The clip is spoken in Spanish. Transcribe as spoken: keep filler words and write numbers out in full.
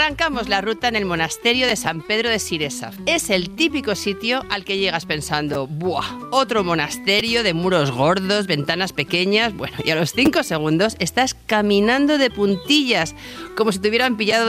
Arrancamos la ruta en el monasterio de San Pedro de Siresa. Es el típico sitio al que llegas pensando, ¡buah! Otro monasterio de muros gordos, ventanas pequeñas. Bueno, y a los cinco segundos estás caminando de puntillas, como si te hubieran pillado